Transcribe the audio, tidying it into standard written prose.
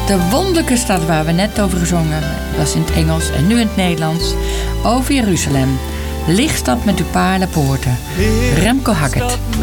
De wonderlijke stad waar we net over gezongen hebben, dat is in het Engels en nu in het Nederlands, over Jeruzalem. Lichtstad met uw paardenpoorten. Remco Hackett.